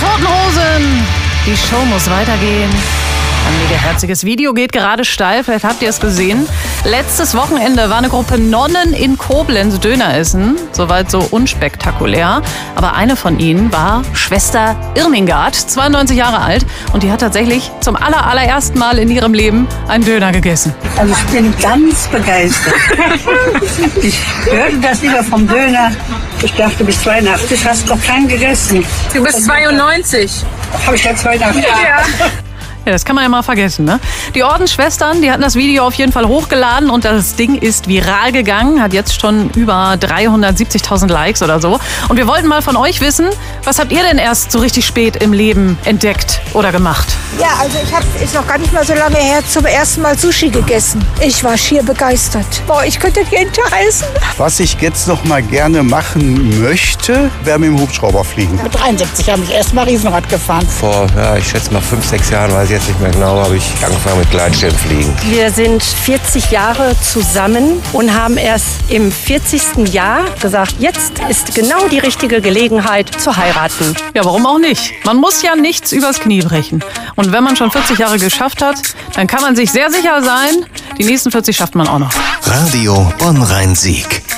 Toten Hosen. Die Show muss weitergehen. Ein mega herziges Video geht gerade steil, vielleicht habt ihr es gesehen. Letztes Wochenende war eine Gruppe Nonnen in Koblenz Döner essen. Soweit so unspektakulär. Aber eine von ihnen war Schwester Irmingard, 92 Jahre alt. Und die hat tatsächlich zum allerersten Mal in ihrem Leben einen Döner gegessen. Also ich bin ganz begeistert. Ich hörte das immer vom Döner. Ich dachte, bis 82 hast du noch keinen gegessen. Du bist 92. Habe ich ja 82. Ja. Ja, das kann man ja mal vergessen, ne? Die Ordensschwestern, die hatten das Video auf jeden Fall hochgeladen und das Ding ist viral gegangen, hat jetzt schon über 370.000 Likes oder so. Und wir wollten mal von euch wissen, was habt ihr denn erst so richtig spät im Leben entdeckt oder gemacht? Ja, also ist noch gar nicht mal so lange her, zum ersten Mal Sushi gegessen. Ich war schier begeistert. Boah, ich könnte jeden Tag essen. Was ich jetzt noch mal gerne machen möchte, wäre mit dem Hubschrauber fliegen. Mit 73 habe ich erst mal Riesenrad gefahren. Vor, ich schätze mal 5, 6 Jahren, weiß ich jetzt nicht mehr genau, habe ich angefangen mit Gleitschirmfliegen. Wir sind 40 Jahre zusammen und haben erst im 40. Jahr gesagt, jetzt ist genau die richtige Gelegenheit zu heiraten. Ja, warum auch nicht? Man muss ja nichts übers Knie brechen. Und wenn man schon 40 Jahre geschafft hat, dann kann man sich sehr sicher sein, die nächsten 40 schafft man auch noch. Radio Bonn-Rhein-Sieg.